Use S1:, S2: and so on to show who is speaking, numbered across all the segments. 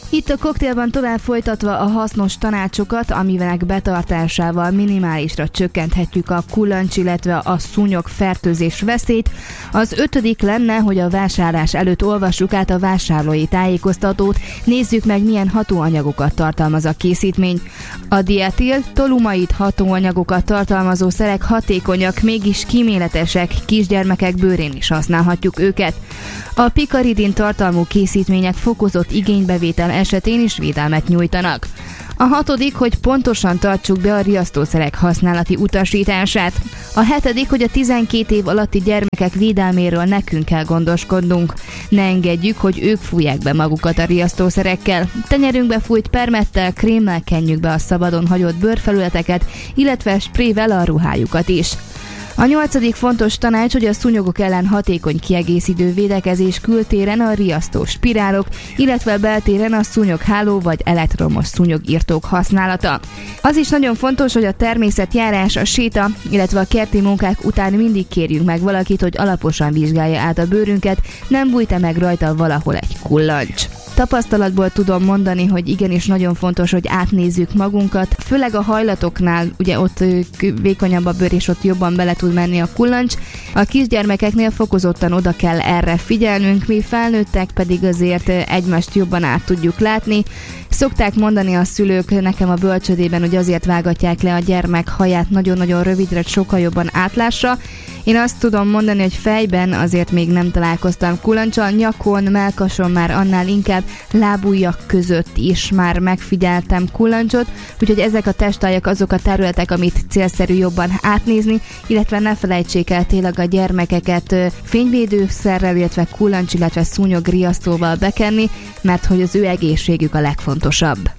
S1: Itt a koktélban tovább folytatva a hasznos tanácsokat, amivelek betartásával minimálisra csökkenthetjük a kullancs, illetve a szúnyog fertőzés veszélyt. Az 5. lenne, hogy a vásárlás előtt olvassuk át a vásárlói tájékoztatót, nézzük meg, milyen hatóanyagokat tartalmaz a készítmény. A dietil, tolumaid hatóanyagokat tartalmazó szerek hatékonyak, mégis kíméletesek, kisgyermekek bőrén is használhatjuk őket. A pikaridin tartalmú készítmények fokozott igénybevétel esetén is védelmet nyújtanak. A 6. hogy pontosan tartsuk be a riasztószerek használati utasítását. A 7. hogy a 12 év alatti gyermekek védelméről nekünk kell gondoskodnunk. Ne engedjük, hogy ők fújják be magukat a riasztószerekkel. Tenyerünkbe fújt permettel, krémmel kenjük be a szabadon hagyott bőrfelületeket, illetve sprével a ruhájukat is. A 8. fontos tanács, hogy a szúnyogok ellen hatékony kiegészítő védekezés kültéren a riasztó spirálok, illetve beltéren a szúnyogháló vagy elektromos szúnyogirtók használata. Az is nagyon fontos, hogy a természetjárás, a séta, illetve a kerti munkák után mindig kérjünk meg valakit, hogy alaposan vizsgálja át a bőrünket, nem bújt-e meg rajta valahol egy kullancs. Tapasztalatból tudom mondani, hogy igenis nagyon fontos, hogy átnézzük magunkat, főleg a hajlatoknál, ugye ott vékonyabb a bőr és ott jobban bele tud menni a kullancs. A kisgyermekeknél fokozottan oda kell erre figyelnünk, mi felnőttek pedig azért egymást jobban át tudjuk látni. Szokták mondani a szülők nekem a bölcsödében, hogy azért vágatják le a gyermek haját nagyon-nagyon rövidre, sokkal jobban átlássa. Én azt tudom mondani, hogy fejben azért még nem találkoztam kullancsal, nyakon, mellkason már annál inkább, lábujjak között is már megfigyeltem kullancsot, úgyhogy ezek a testáljak azok a területek, amit célszerű jobban átnézni, illetve ne felejtsék el tényleg a gyermekeket fényvédőszerrel, illetve kullancs, illetve szúnyogriasztóval bekenni, mert hogy az ő egészségük a legfontosabb.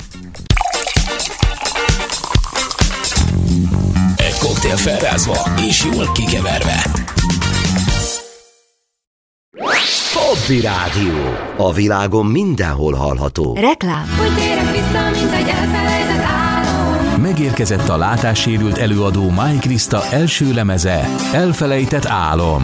S2: Egy koktél felrázva és jól kikeverve. Hobby Rádió. A világon mindenhol hallható.
S1: Reklám.
S3: Hogy térek vissza, mint egy elfelejtett álom.
S4: Megérkezett a látássérült előadó Máj Kriszta első lemeze, Elfelejtett álom.